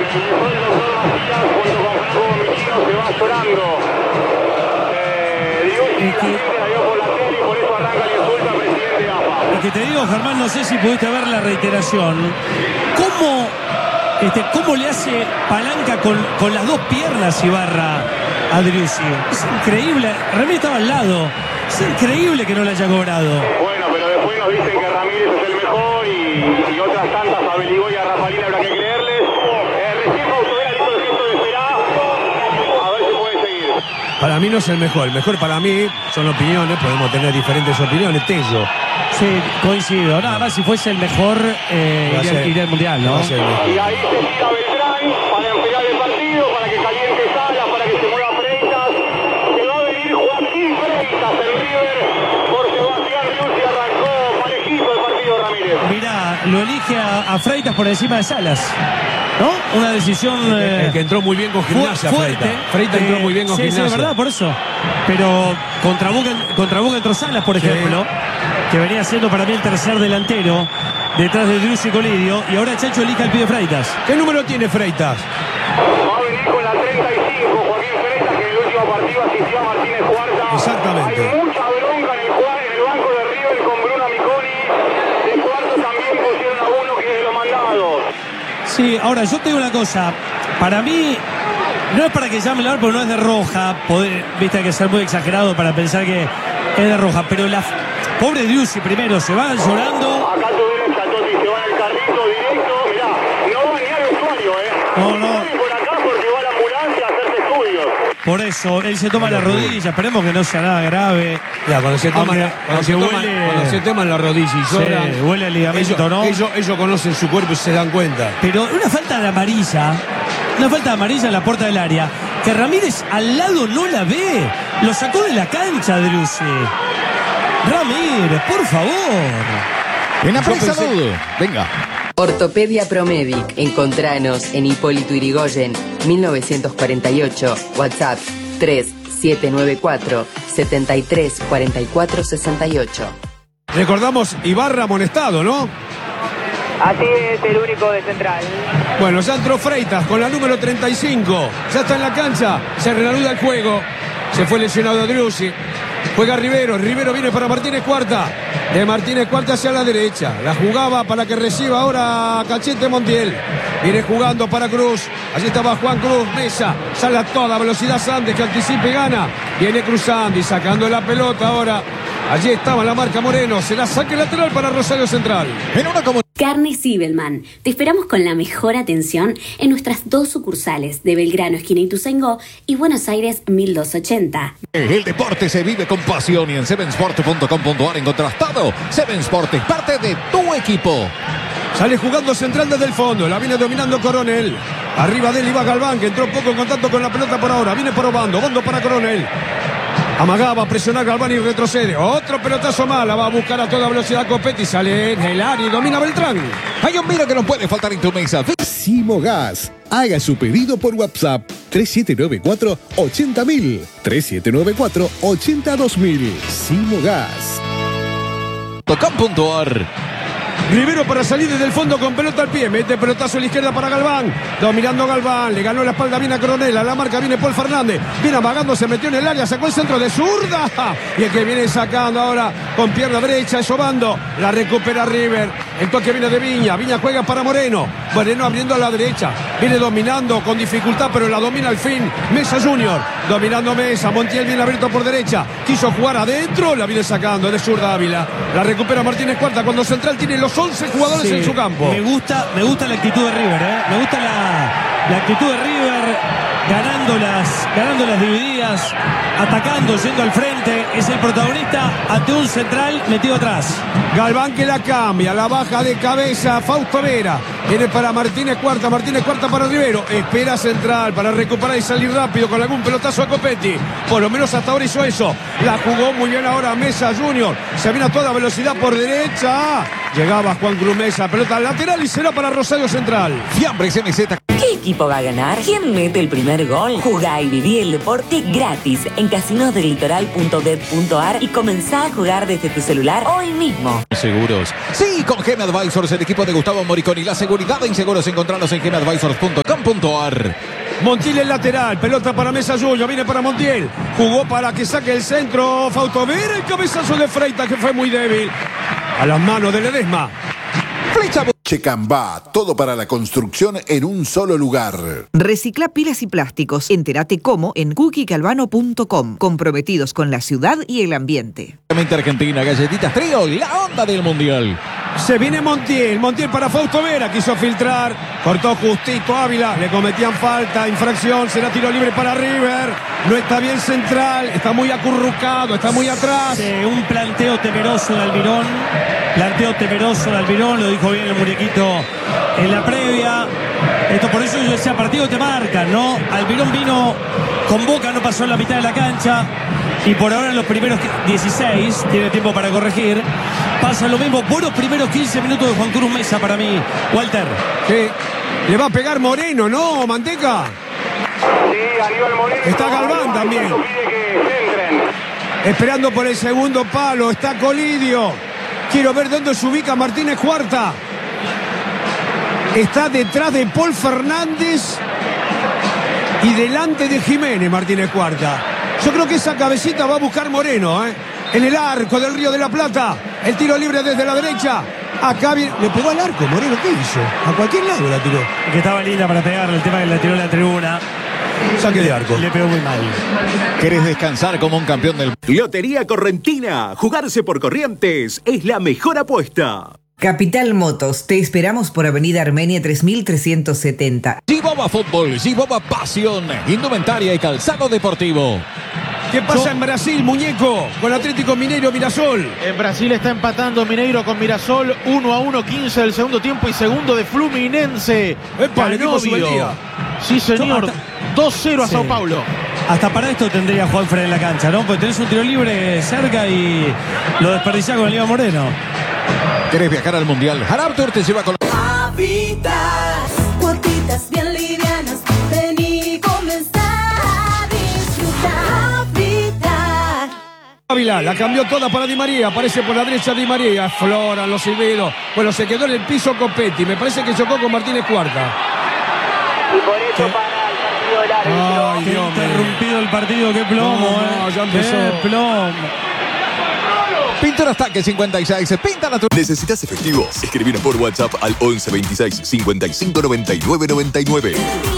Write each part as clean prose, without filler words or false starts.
Que te digo, Germán, no sé si pudiste ver la reiteración. ¿Cómo le hace palanca con las dos piernas Ibarra a Driussi? Es increíble. Ramírez estaba al lado. Es increíble que no le haya cobrado. Bueno, pero después nos dicen que Ramírez es el mejor y otras tantas a Beligó y a Rafalín habrá que creerles. Recién Mautodera hizo el gesto de esperar. A ver si puede seguir. Para mí no es el mejor. El mejor para mí son opiniones. Podemos tener diferentes opiniones. Tello. Sí, coincido. Nada más si fuese el mejor iría al Mundial, ¿no? Y ahí se tira Beltrán para enfriar el partido, para que caliente Salas, para que se mueva Freitas. Se va a venir Joaquín Freitas, el River, por Sebastián Driussi. Arrancó parejito el partido, Ramírez. Mirá, lo elige a Freitas por encima de Salas, ¿no? Una decisión... que entró muy bien con Gimnasia, fuerte. Freitas entró muy bien con Gimnasia. Sí, es verdad, por eso. Pero contra Boca entró Salas, por ejemplo, que venía siendo para mí el tercer delantero detrás de Driussi y Colidio, y ahora Chacho elige al pibe Freitas. ¿Qué número tiene Freitas? Va a venir con la 35, Joaquín Freitas, que en el último partido asistió a Martínez Cuarta. Exactamente. Hay mucha bronca en el banco de River con Bruno Miconi. De Cuarto también pusieron a uno que es de los mandados. Sí, ahora yo te digo una cosa. Para mí, no es para que llame el árbitro, porque no es de roja. Viste, hay que ser muy exagerado para pensar que es de roja. Pero la pobre Driussi primero se va llorando. Acá tu derecha, Toti, se va en el carrito directo. Mirá, no va ni al vestuario, No. Por acá porque va a la ambulancia a hacerse estudios. Por eso, él se toma la rodilla. Esperemos que no sea nada grave. Ya, cuando se toman la rodilla y lloran, sí, huele el ligamento, ¿no? Ellos conocen su cuerpo y se dan cuenta. Pero una falta de amarilla en la puerta del área, que Ramírez al lado no la ve. Lo sacó de la cancha, Driussi. Ramírez, por favor. En la prensa dudo. Venga. Ortopedia Promedic. Encontranos en Hipólito Yrigoyen, 1948. WhatsApp 3794 734468. Recordamos Ibarra amonestado, ¿no? Así es, el único de central. Bueno, ya entró Freitas con la número 35. Ya está en la cancha. Se reanuda el juego. Se fue lesionado Driussi. Juega Rivero. Rivero viene para Martínez Cuarta. De Martínez Cuarta hacia la derecha. La jugaba para que reciba ahora Cachete Montiel. Viene jugando para Cruz. Allí estaba Juan Cruz. Mesa. Sale a toda velocidad Sandes, que anticipa y gana. Viene cruzando y sacando la pelota ahora. Allí estaba la marca Moreno. Será saque lateral para Rosario Central. Carne Sibelman. Te esperamos con la mejor atención en nuestras dos sucursales de Belgrano, esquina Ituzaingó, y Buenos Aires 1280. El deporte se vive con pasión y en sevensport.com.ar encontrás todo. Seven Sport es parte de tu equipo. Sale jugando Central desde el fondo. La viene dominando Coronel. Arriba de él iba Galván, que entró poco en contacto con la pelota por ahora. Viene por Obando. Obando para Coronel. Amagaba a presionar Galván y retrocede. Otro pelotazo mala. Va a buscar a toda velocidad Copetti. Sale en el área y domina Beltrán. Hay un vino que no puede faltar en tu mesa. Simogas. Haga su pedido por WhatsApp 3794-80000. 3794-82000. Simogas. .com.ar. Rivero para salir desde el fondo con pelota al pie. Mete pelotazo a la izquierda para Galván. Dominando Galván. Le ganó la espalda bien a Coronel. A la marca viene Paul Fernández. Viene amagando, se metió en el área. Sacó el centro de zurda. Y el que viene sacando ahora con pierna derecha es Obando. La recupera River. El toque viene de Viña. Viña juega para Moreno. Moreno abriendo a la derecha. Viene dominando con dificultad, pero la domina al fin Mesa Junior. Dominando Mesa. Montiel viene abierto por derecha. Quiso jugar adentro. La viene sacando de zurda Ávila. La recupera Martínez Cuarta cuando Central tiene los 11 jugadores en su campo. Me gusta la actitud de River, Me gusta la actitud de River, ganando las divididas, atacando, yendo al frente. Es el protagonista ante un Central metido atrás. Galván que la cambia, la baja de cabeza Fausto Vera. Viene para Martínez Cuarta para Rivero. Espera Central para recuperar y salir rápido con algún pelotazo a Copetti. Por lo menos hasta ahora hizo eso. La jugó muy bien ahora Mesa Junior. Se viene a toda velocidad por derecha. Llegaba Juan Cruz Mesa, pelota lateral y será para Rosario Central. Fiambres MZ. ¿Qué equipo va a ganar? ¿Quién mete el primer gol? Jugá y viví el deporte gratis en casinosdelitoral.bet.ar y comenzá a jugar desde tu celular hoy mismo. Seguros. Sí, con GM Advisors, el equipo de Gustavo Moriconi. La seguridad en seguros, encontrarlos en gmadvisors.com.ar. Montiel el lateral, pelota para Mesa Junior, viene para Montiel, jugó para que saque el centro, Fautovir, el cabezazo de Freitas que fue muy débil, a las manos de Ledesma. Checambá, todo para la construcción en un solo lugar. Recicla pilas y plásticos. Entérate cómo en cookiecalvano.com. Comprometidos con la ciudad y el ambiente. Argentina, Galletitas Trío, la onda del mundial. Se viene Montiel para Fausto Vera, quiso filtrar, cortó justito Ávila, le cometían falta, infracción, será tiro libre para River, no está bien central, está muy acurrucado, está muy atrás. Un planteo temeroso de Almirón, lo dijo bien el muñequito en la previa. Esto por eso yo decía, partido te marcan, ¿no? Almirón vino con Boca, no pasó en la mitad de la cancha. Y por ahora en los primeros 16, tiene tiempo para corregir. Pasa lo mismo, buenos primeros 15 minutos de Juan Cruz Mesa para mí, Walter. Sí, le va a pegar Moreno, ¿no, Manteca? Sí, Aníbal Moreno. Está Galván también. Esperando por el segundo palo, está Colidio. Quiero ver dónde se ubica Martínez Cuarta. Está detrás de Paul Fernández y delante de Jiménez Martínez Cuarta. Yo creo que esa cabecita va a buscar Moreno, en el arco del Río de la Plata. El tiro libre desde la derecha. Acá viene. Le pegó al arco, Moreno, ¿qué hizo? A cualquier lado la tiró. Que estaba linda para pegarle, el tema que la tiró en la tribuna. Saque de arco. Le pegó muy mal. ¿Querés descansar como un campeón del... Lotería Correntina. Jugarse por Corrientes es la mejor apuesta. Capital Motos, te esperamos por Avenida Armenia 3370. Gibova Fútbol, Gibova Pasión, indumentaria y calzado deportivo. ¿Qué pasa en Brasil, muñeco? Con Atlético Mineiro, Mirasol. En Brasil está empatando Mineiro con Mirasol, 1-1, 15 del segundo tiempo y segundo de Fluminense. ¡Epa, el equipo subelía! Sí, señor. 2-0 a Sao Paulo. Hasta para esto tendría Juanfred en la cancha, ¿no? Porque tenés un tiro libre cerca y lo desperdiciás con el Iván Moreno. ¿Querés viajar al Mundial? Harap Tour te lleva con... Habitas, cuotitas bien livianas, ven y comenzá a disfrutar. Habitat. Ávila, la cambió toda para Di María, aparece por la derecha Di María, afloran los silbidos. Bueno, se quedó en el piso Copetti, me parece que chocó con Martínez Cuarta. Y por eso para el partido del árbitro. Ay, Dios mío. Interrumpido el partido, qué plomo, No, ya empezó. Qué plomo. Pintura Ataque 56, pinta la... ¿Necesitas efectivo? Escribir por WhatsApp al 11 26 55 99 99.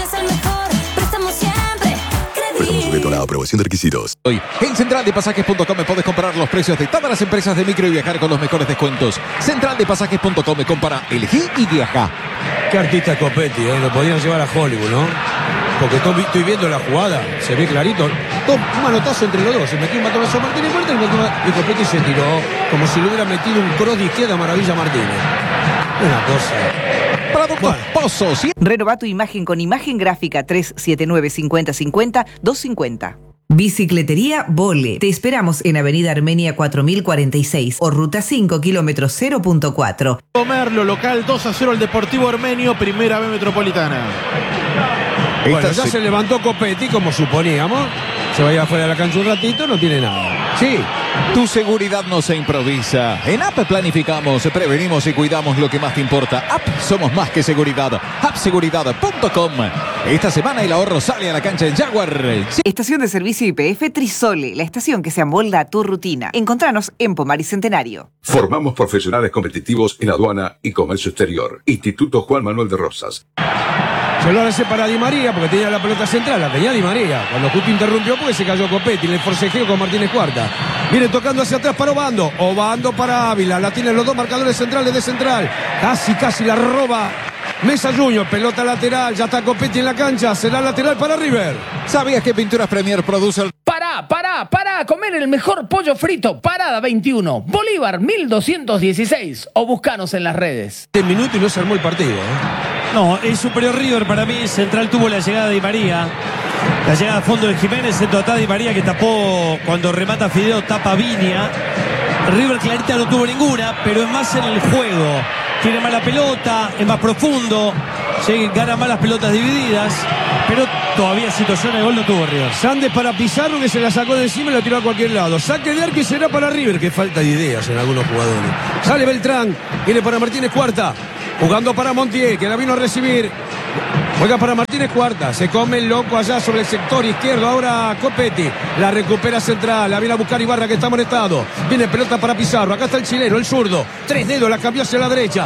Préstamo sujeto a la aprobación de requisitos. Hoy, en centraldepasajes.com podés comparar los precios de todas las empresas de micro y viajar con los mejores descuentos. Centraldepasajes.com, compara, elegí y viaja. Qué artista Copetti, lo podían llevar a Hollywood, ¿no? Porque estoy viendo la jugada, se ve clarito. Un manotazo entre los dos, se metió un matonazo a Martínez Cuarta y Copetti se tiró como si le hubiera metido un cross de izquierda a Maravilla Martínez. Una cosa. Productos Pozos. Renová tu imagen con imagen gráfica 379-5050-250. Bicicletería Vole. Te esperamos en Avenida Armenia 4046 o Ruta 5, kilómetro 0.4. Merlo, local 2-0 al Deportivo Armenio, Primera B Metropolitana. Bueno, ya se levantó Copetti, como suponíamos. Se vaya afuera de la cancha un ratito, no tiene nada. Sí, tu seguridad no se improvisa. En App planificamos, prevenimos y cuidamos lo que más te importa. App, somos más que seguridad. Appseguridad.com. Esta semana el ahorro sale a la cancha en Jaguar. Sí. Estación de servicio YPF Trisole, la estación que se amolda a tu rutina. Encontranos en Pomar y Centenario. Formamos profesionales competitivos en aduana y comercio exterior. Instituto Juan Manuel de Rosas. Se lo hace para Di María porque tenía la pelota central, la tenía Di María. Cuando justo interrumpió porque se cayó Copetti, le forcejeo con Martínez Cuarta. Viene tocando hacia atrás para Obando. Obando para Ávila, la tienen los dos marcadores centrales de Central. Casi la roba Mesa Junior, pelota lateral, ya está Copetti en la cancha, será lateral para River. ¿Sabías que Pinturas Premier produce el... Para comer el mejor pollo frito, Parada 21, Bolívar 1216, o buscanos en las redes. 10 minutos y no se armó el partido, No, es superior River para mí. Central tuvo la llegada de Di María. La llegada a fondo de Jiménez, centro atrás Di María que tapó cuando remata Fideo, tapa Viña. River clarita no tuvo ninguna, pero es más en el juego. Tiene mala pelota, es más profundo. Sí, gana más las pelotas divididas, pero todavía situación de gol no tuvo River. Sandes para Pizarro, que se la sacó de encima y la tiró a cualquier lado. Saque de arco y será para River, que falta de ideas en algunos jugadores. Sale Beltrán, viene para Martínez Cuarta, jugando para Montiel, que la vino a recibir. Juega para Martínez Cuarta, se come el loco allá sobre el sector izquierdo. Ahora Copetti, la recupera central, la viene a buscar Ibarra, que está amonestado. Viene pelota para Pizarro, acá está el chileno, el zurdo. 3 dedos, la cambió hacia la derecha.